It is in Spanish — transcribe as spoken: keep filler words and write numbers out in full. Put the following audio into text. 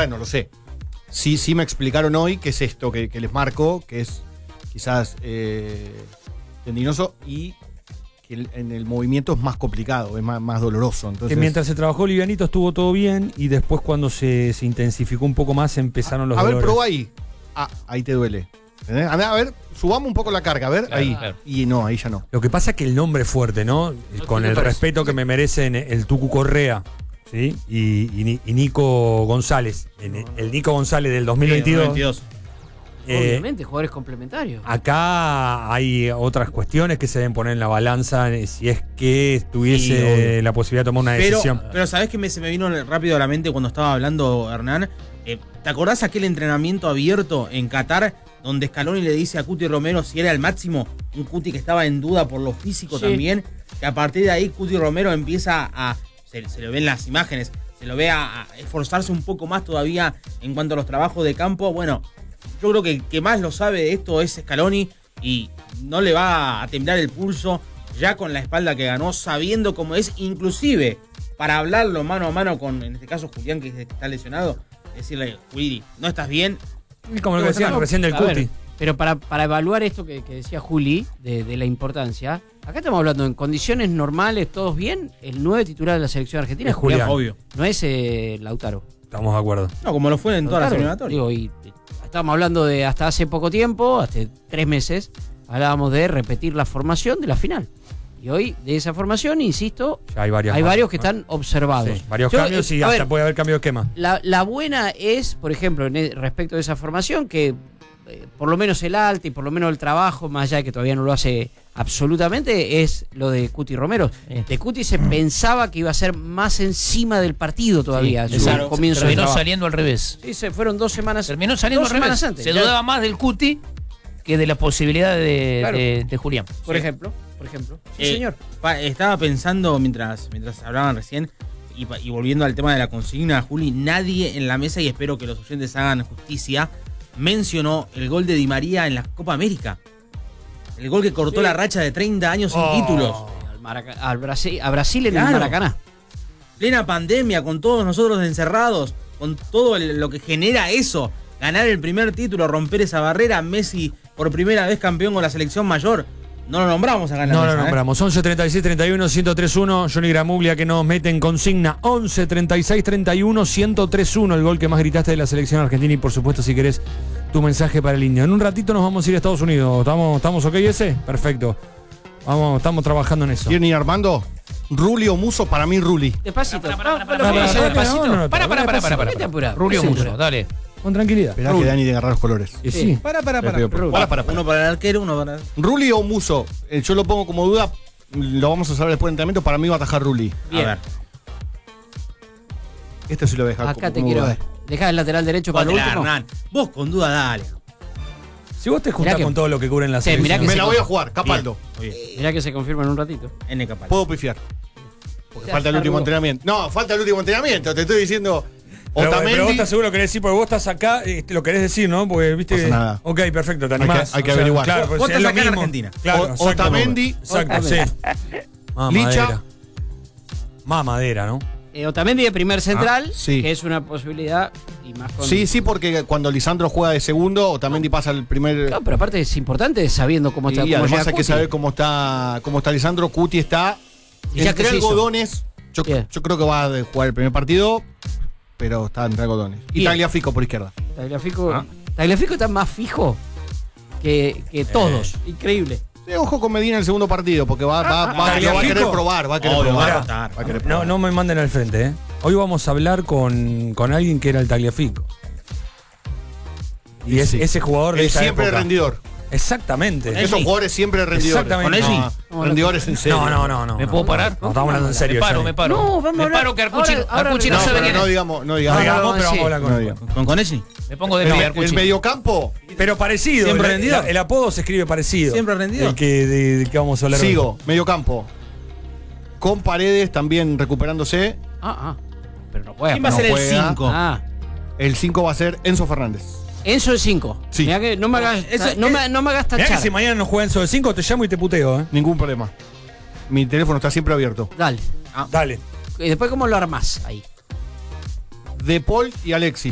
verdad no lo sé. Sí, sí me explicaron hoy qué es esto que, que les marco, que es quizás eh, tendinoso y que el, en el movimiento es más complicado, es más, más doloroso. Entonces, que mientras se trabajó livianito estuvo todo bien y después cuando se, se intensificó un poco más empezaron los a dolores. ver, probá ahí. Ah, ahí te duele. ¿Entendés? A ver, a ver, subamos un poco la carga, a ver, Claro, ahí. claro. Y no, ahí ya no. Lo que pasa es que el nombre es fuerte, ¿no? No, Con ¿qué te el parece? respeto que me merecen el Tucu Correa, ¿sí? Y, y, y Nico González. El, el Nico González del dos mil veintidós. eh, Obviamente, jugadores complementarios. Acá hay otras cuestiones que se deben poner en la balanza eh, si es que tuviese Sí, la posibilidad de tomar una Pero, decisión. pero ¿sabés que me, se me vino rápido a la mente cuando estaba hablando Hernán? Eh, ¿Te acordás aquel entrenamiento abierto en Qatar donde Scaloni le dice a Cuti Romero si era el máximo? Un Cuti que estaba en duda por lo físico Sí. también. Que a partir de ahí Cuti Romero empieza a... Se, se lo ven las imágenes. Se lo ve a, a esforzarse un poco más todavía en cuanto a los trabajos de campo. Bueno, yo creo que el que más lo sabe de esto es Scaloni y no le va a temblar el pulso ya con la espalda que ganó, sabiendo cómo es, inclusive para hablarlo mano a mano con, en este caso, Julián, que está lesionado, decirle, Juli, no estás bien. Y como lo que decían No, recién del a ver, Cuti. pero para, para evaluar esto que, que decía Juli, de, de la importancia, acá estamos hablando en condiciones normales, todos bien, el nueve titular de la selección argentina Es Julián. Obvio. no es eh, Lautaro. Estamos de acuerdo. No, como lo fue en todas las Lautaro, eliminatorias. digo, y eh, estamos hablando de hasta hace poco tiempo, hasta tres meses, hablábamos de repetir la formación de la final. Y hoy, de esa formación, insisto, Ya hay varios. hay más, varios que ¿no? están observados. Sí, varios Yo, cambios eh, y a hasta ver, puede haber cambio de esquema. La, la buena es, por ejemplo, en el- respecto de esa formación, que eh, por lo menos el alto y por lo menos el trabajo, más allá de que todavía no lo hace absolutamente, es lo de Cuti Romero. De Cuti se pensaba que iba a ser más encima del partido todavía, Sí, su exacto. comienzo de Terminó trabajo. saliendo al revés. Sí, se fueron dos semanas. Terminó saliendo dos al revés. semanas antes. Se Ya- dudaba más del Cuti que de la posibilidad de, Claro. de, de Julián. Por Sí. ejemplo, por ejemplo. Sí, Eh, señor. pa- estaba pensando mientras, mientras hablaban recién y, pa- y volviendo al tema de la consigna, Juli, nadie en la mesa, y espero que los oyentes hagan justicia, mencionó el gol de Di María en la Copa América. El gol que cortó Sí. la racha de treinta años sin Oh. títulos. Al Maraca- al Brasil, a Brasil en el Claro. Maracaná. Plena pandemia, con todos nosotros encerrados, con todo el- lo que genera eso. Ganar el primer título, romper esa barrera, Messi por primera vez campeón con la selección mayor. No lo nombramos acá en la No mesa, lo ¿eh? nombramos. once treinta y seis treinta y uno ciento treinta y uno. Johnny Gramuglia que nos mete en consigna. once treinta y seis treinta y uno ciento treinta y uno. El gol que más gritaste de la selección argentina. Y por supuesto, si querés, tu mensaje para el indio. En un ratito nos vamos a ir a Estados Unidos. ¿Estamos, estamos ok ese? Perfecto. Vamos, estamos trabajando en eso. ¿Quieren ir armando? Ruli o Muso, para mí Ruli. Despacito. Pará, pará, pará, Ah, pará, lo que pará, pasa pará, es- despacito. no, no, Pará, pará, pará, pará, pará. ¿Qué te apurás? Rulio Sí, Muso, pero- dale. Con tranquilidad. Esperá que Dani de agarrar los colores. Y sí. Para, para, para. Te pido, Para, para, uno para el arquero, uno para... Ruli o Muso, eh, yo lo pongo como duda, lo vamos a saber después del entrenamiento, para mí va a atajar Ruli. Bien. A ver. Este sí lo deja Acá como, te como quiero duda. ver. Dejá el lateral derecho para lo Póntela, último. Hernán. Vos con duda, dale. Si vos te juntás Mirá que- con todo lo que cubre en la Sí, selección. mirá que Me se la con- voy a jugar, Capaldo. Bien. Mirá que se confirma en un ratito. N Capal. Puedo pifiar. Porque Ya falta el está, último Rubo. entrenamiento. No, falta el último entrenamiento. Te estoy diciendo. Pero, Otamendi. pero vos estás seguro que querés decir, porque vos estás acá, eh, lo querés decir, ¿no? Porque viste. Pasa nada. Ok, perfecto, te Hay que- animás. hay que O sea, averiguar. Claro, Vos- pues vos es estás lo acá en mismo. Argentina. Claro, O- exacto, Otamendi, Exacto, sí. Otamendi. Mamadera. Licha. Mamadera, ¿no? Eh, Otamendi de primer central, Ah, sí. que es una posibilidad. Y más con... Sí, sí, porque cuando Lisandro juega de segundo, Otamendi pasa el primer. Claro, pero aparte es importante sabiendo cómo está. y cómo además llega hay que Cuti. saber cómo está cómo está Lisandro. Cuti está Y ya entre que se hizo. algodones. Yo, Bien. yo creo que va a jugar el primer partido, pero está entre algodones. Y Bien. Tagliafico por izquierda. Tagliafico, Ah. Tagliafico está más fijo que, que todos. Increíble. Sí, ojo con Medina en el segundo partido, porque va, va, va- lo va a Tagliafico. querer probar, va a querer Obvio, probar. va a rotar. Va a querer No, probar. no me manden al frente, ¿eh? Hoy vamos a hablar con, con alguien que era el Tagliafico. Y es Sí. ese jugador de El esa siempre época. rendidor. Exactamente. Con Esos jugadores siempre rendidores. Exactamente. No, No. rendidores en serio. No, no, no, no. ¿Me no. puedo parar? No, estamos hablando en serio. Me paro, Johnny. me paro. No, vamos a me hablar- paro que Arcuchi, ahora- ahora Arcuchi no No, sabe pero quién no es. digamos, no No digamos. digamos, no, pero sí. vamos a hablar con No él. digamos. ¿Con Conesi? Me pongo de El, pie, el Arcuchi. mediocampo, Pero parecido. ¿Siempre el, rendido? el- el apodo se escribe parecido. ¿Siempre rendido? El que, de, de que vamos a hablar hoy. sigo, mediocampo. Con Paredes también recuperándose. Ah, ah. Pero no juega. ¿Quién va a no ser el juega. cinco? Ah. El cinco va a ser Enzo Fernández. Enzo el cinco. Sí. Mirá que no me hagas, Eso- no me, no me hagas Mirá que tachar. si mañana no juega Enzo de cinco, te llamo y te puteo, ¿eh? Ningún problema. Mi teléfono está siempre abierto. Dale. Dale. Y después, ¿cómo lo armás ahí? De Paul y Alexis.